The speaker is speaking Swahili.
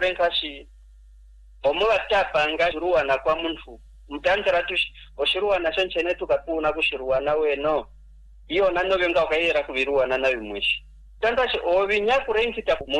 benkashi omuwa tapanga shiruwana kwa muntu mtandara tush oshiruwana senchene tukapuna kushiruwana weno iyo nano benga okayera kubiruwana nawe mwishi tandashi obinya kurenkita